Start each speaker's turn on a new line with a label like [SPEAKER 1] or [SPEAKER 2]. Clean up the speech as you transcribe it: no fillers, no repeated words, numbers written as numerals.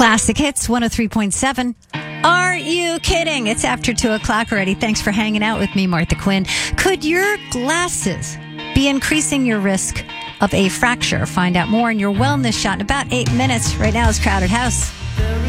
[SPEAKER 1] Classic Hits 103.7. Are you kidding? It's after 2 o'clock already. Thanks for hanging out with me, Martha Quinn. Could your glasses be increasing your risk of a fracture? Find out more in your wellness shot in about 8 minutes. Right now is Crowded House.